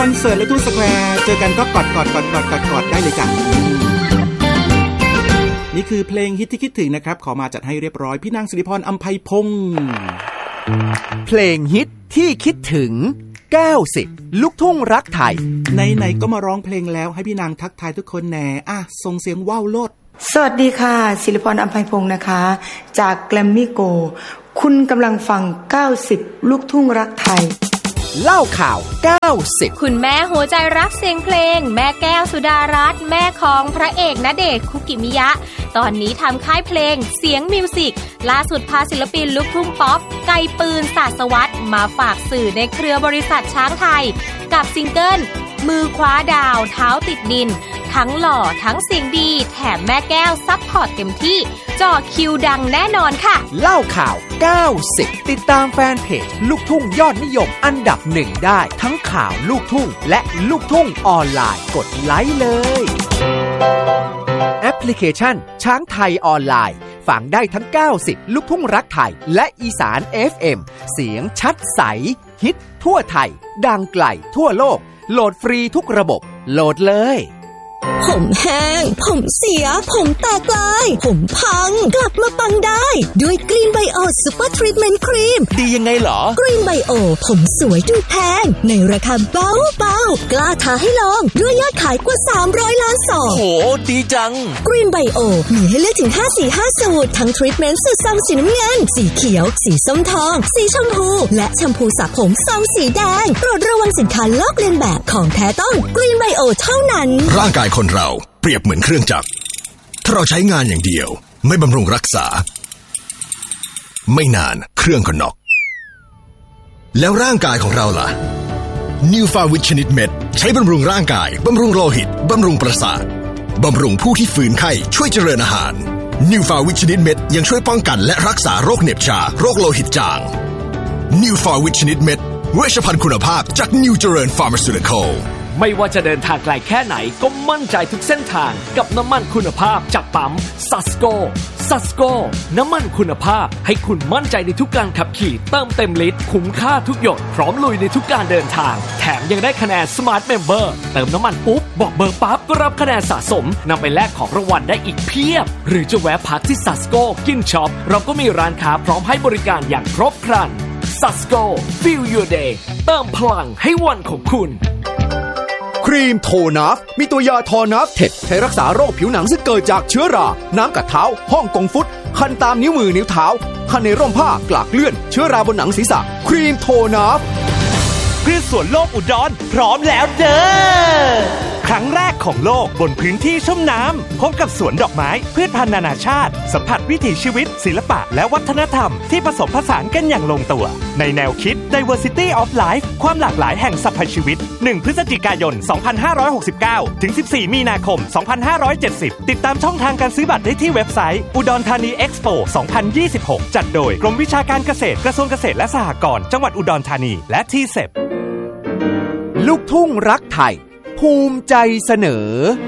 อนเสิร์ตและทูตสแควร์เจอกันก็กอดได้เลยจ้ะนี่คือเพลงฮิตที่คิดถึงนะครับขอมาจัดให้เรียบร้อยพี่นางสิริพรอำไพพงษ์เพลงฮิตที่คิดถึง90ลูกทุ่งรักไทยไหนๆก็มาร้องเพลงแล้วให้พี่นางทักทายทุกคนแหน่ส่งเสียงว้าวโลดสวัสดีค่ะสิริพรอำไพพงษ์นะคะจากแกรมมี่โกคุณกำลังฟัง90ลูกทุ่งรักไทยเล่าข่าว90 คุณแม่หัวใจรักเสียงเพลงแม่แก้วสุดารัตน์แม่ของพระเอกณเดชน์คุกิมิยะตอนนี้ทำค่ายเพลงเสียงมิวสิกล่าสุดพาศิลปินลูกทุ่งป๊อปไกลปืนศาสวัฒน์มาฝากสื่อในเครือบริษัทช้างไทยกับซิงเกิลมือคว้าดาวเท้าติดดินทั้งหล่อทั้งเสียงดีแถมแม่แก้วซัพพอร์ตเต็มที่จ่อคิวดังแน่นอนค่ะเล่าข่าว90ติดตามแฟนเพจลูกทุ่งยอดนิยมอันดับ1ได้ทั้งข่าวลูกทุ่งและลูกทุ่งออนไลน์กดไลค์เลยแอปพลิเคชันช้างไทยออนไลน์ฟังได้ทั้ง90ลูกทุ่งรักไทยและอีสาน FM เสียงชัดใสฮิตทั่วไทยดังไกลทั่วโลกโหลดฟรีทุกระบบโหลดเลยผมแห้งผมเสียผมแตกลายผมพังกลับมาปังได้ด้วยกรีนไบโอซูเปอร์ทรีทเมนต์ครีมดียังไงเหรอกรีนไบโอผมสวยดูแพงในราคาเบาๆกล้าท้าให้ลองด้วยยอดขายกว่า300ล้านซองโหดีจังกรีนไบโอมีให้เลือกถึง5สี5สูตรทั้งทรีทเมนต์สูตรซองสีน้ำเงินสีเขียวสีส้มทองสีชมพูและแชมพูสระผมซองสีแดงโปรดระวังสินค้าลอกเลียนแบบของแท้ต้องกรีนไบโอเท่านั้นร่างกายคนเราเปรียบเหมือนเครื่องจักรถ้าเราใช้งานอย่างเดียวไม่บำรุงรักษาไม่นานเครื่องก็น็อกแล้วร่างกายของเราล่ะนิวฟาวิตชนิดเม็ดใช้บำรุงร่างกายบำรุงโลหิตบำรุงประสาทบำรุงผู้ที่ฝืนไข้ช่วยเจริญอาหารนิวฟาวิตชนิดเม็ดยังช่วยป้องกันและรักษาโรคเหน็บชาโรคโลหิตจางนิวฟาวิตชนิดเม็ดเวชภัณฑ์คุณภาพจากนิวเจริญฟาร์มาซูติคอลไม่ว่าจะเดินทางไกลแค่ไหนก็มั่นใจทุกเส้นทางกับน้ำมันคุณภาพจากปั๊มซัสโกน้ำมันคุณภาพให้คุณมั่นใจในทุกการขับขี่เติมเต็มลิตรคุ้มค่าทุกหยดพร้อมลุยในทุกการเดินทางแถมยังได้คะแนน Smart Member เติมน้ำมันปุ๊บบอกเบอร์ปั๊บก็รับคะแนนสะสมนำไปแลกของรางวัลได้อีกเพียบหรือจะแวะพักที่ซัสโกกินช็อปเราก็มีร้านค้าพร้อมให้บริการอย่างครบครันซัสโก Feel Your Day เติมพลังให้วันของคุณครีมโทนัฟมีตัวยาทอนัฟเท็ดใช้รักษาโรคผิวหนังซึ่งเกิดจากเชื้อราน้ำกัดเท้าห้องกงฟุตคันตามนิ้วมือนิ้วเท้าคันในร่มผ้ากลากเลื่อนเชื้อราบนหนังศีรษะครีมโทนัฟพืชสวนโลกอุดรพร้อมแล้วเด้อครั้งแรกของโลกบนพื้นที่ชุ่มน้ำพบกับสวนดอกไม้พืชพันธุ์นานาชาติสัมผัสวิถีชีวิตศิลปะและวัฒนธรรมที่ผสมผสานกันอย่างลงตัวในแนวคิด Diversity of Life ความหลากหลายแห่งสรรพชีวิต1พฤศจิกายน 2569 ถึง 14 มีนาคม 2570 ติดตามช่องทางการซื้อบัตรได้ที่เว็บไซต์อุดรธานีเอ็กซ์โป 2026 จัดโดยกรมวิชาการเกษตรกระทรวงเกษตรและสหกรณ์จังหวัดอุดรธานีและทีเซปลูกทุ่งรักไทยภูมิใจเสนอ